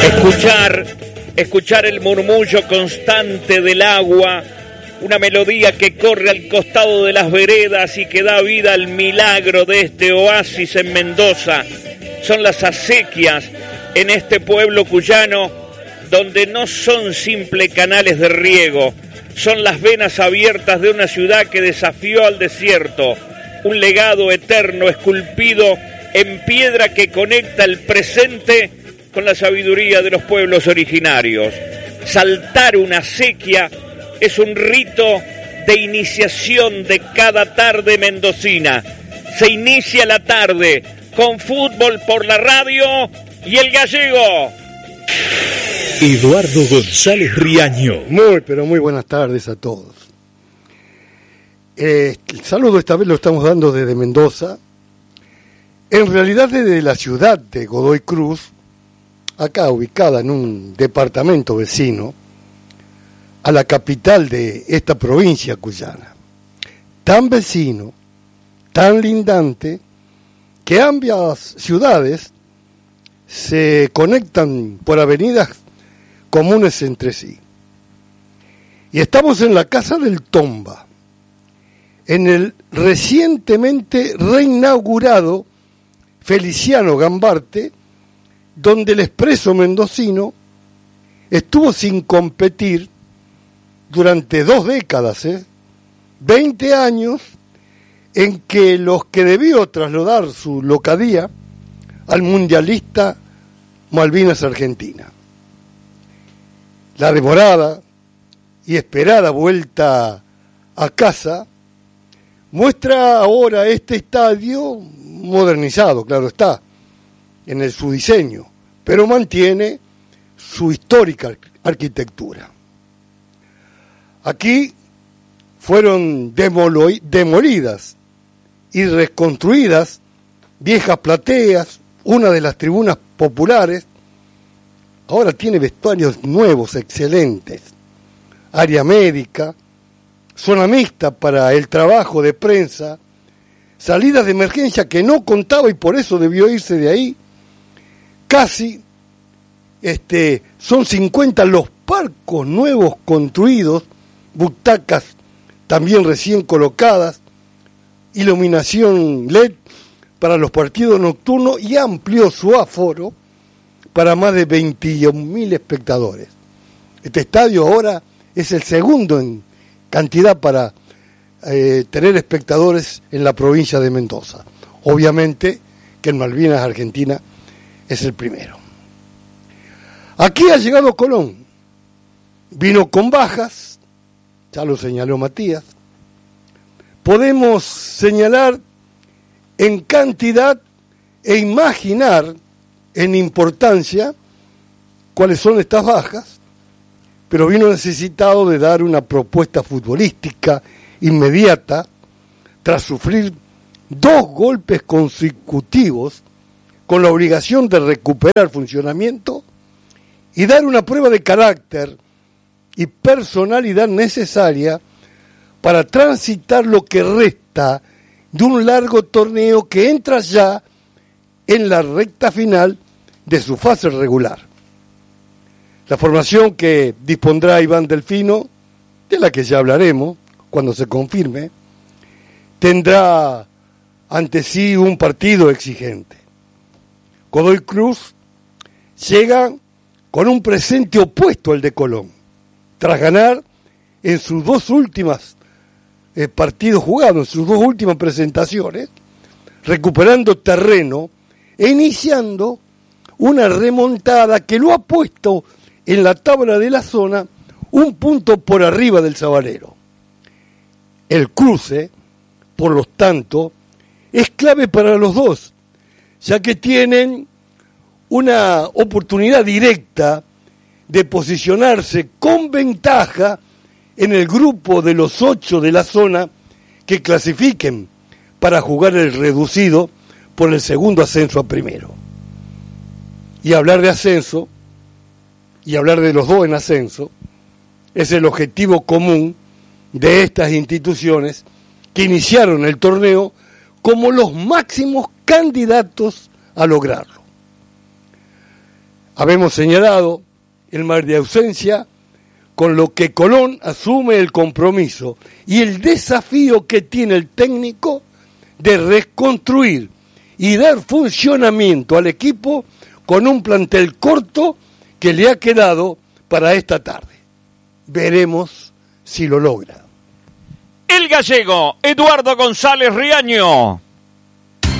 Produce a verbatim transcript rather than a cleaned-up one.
Escuchar, escuchar el murmullo constante del agua, una melodía que corre al costado de las veredas y que da vida al milagro de este oasis en Mendoza. Son las acequias en este pueblo cuyano, donde no son simples canales de riego, son las venas abiertas de una ciudad que desafió al desierto, un legado eterno esculpido en piedra que conecta el presente con la sabiduría de los pueblos originarios. Saltar una acequia es un rito de iniciación de cada tarde mendocina. Se inicia la tarde con fútbol por la radio y el gallego. Eduardo González Riaño. Muy, pero muy buenas tardes a todos. Eh, el saludo esta vez lo estamos dando desde Mendoza, en realidad desde la ciudad de Godoy Cruz, acá ubicada en un departamento vecino a la capital de esta provincia cuyana. Tan vecino, tan lindante, que ambas ciudades se conectan por avenidas comunes entre sí. Y estamos en la Casa del Tomba, en el recientemente reinaugurado Feliciano Gambarte, donde el Expreso mendocino estuvo sin competir durante dos décadas, ¿eh? veinte años en que los que debió trasladar su locadía al mundialista Malvinas Argentina. La demorada y esperada vuelta a casa muestra ahora este estadio modernizado, claro está, en el, su diseño, pero mantiene su histórica arquitectura. Aquí fueron demolo, demolidas y reconstruidas viejas plateas, una de las tribunas populares. Ahora tiene vestuarios nuevos, excelentes, área médica, zona mixta para el trabajo de prensa, salidas de emergencia que no contaba y por eso debió irse de ahí. Casi este, son cincuenta los palcos nuevos construidos, butacas también recién colocadas, iluminación L E D para los partidos nocturnos y amplió su aforo para más de veintiún mil espectadores. Este estadio ahora es el segundo en cantidad para eh, tener espectadores en la provincia de Mendoza. Obviamente que en Malvinas Argentina es el primero. Aquí ha llegado Colón. Vino con bajas, ya lo señaló Matías. Podemos señalar en cantidad e imaginar en importancia cuáles son estas bajas, pero vino necesitado de dar una propuesta futbolística inmediata tras sufrir dos golpes consecutivos con la obligación de recuperar funcionamiento y dar una prueba de carácter y personalidad necesaria para transitar lo que resta de un largo torneo que entra ya en la recta final de su fase regular. La formación que dispondrá Iván Delfino, de la que ya hablaremos cuando se confirme, tendrá ante sí un partido exigente. Godoy Cruz llega con un presente opuesto al de Colón, tras ganar en sus dos últimas eh, partidos jugados, en sus dos últimas presentaciones, recuperando terreno e iniciando una remontada que lo ha puesto en la tabla de la zona un punto por arriba del Sabalero. El cruce, por lo tanto, es clave para los dos, ya que tienen una oportunidad directa de posicionarse con ventaja en el grupo de los ocho de la zona que clasifiquen para jugar el reducido por el segundo ascenso a primero. Y hablar de ascenso, y hablar de los dos en ascenso, es el objetivo común de estas instituciones que iniciaron el torneo como los máximos candidatos a lograrlo. Habemos señalado el mar de ausencia, con lo que Colón asume el compromiso y el desafío que tiene el técnico de reconstruir y dar funcionamiento al equipo con un plantel corto que le ha quedado para esta tarde. Veremos si lo logra. El gallego Eduardo González Riaño.